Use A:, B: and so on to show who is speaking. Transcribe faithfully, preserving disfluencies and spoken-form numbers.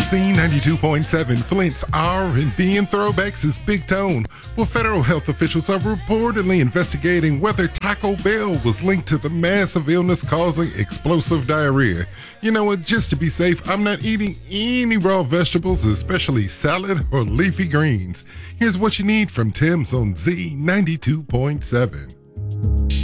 A: Z ninety-two point seven, Flint's R and B and Throwbacks is Big Tone. Well, federal health officials are reportedly investigating whether Taco Bell was linked to the massive illness causing explosive diarrhea. You know what? Just to be safe, I'm not eating any raw vegetables, especially salad or leafy greens. Here's what you need from Tim's on Z ninety-two point seven.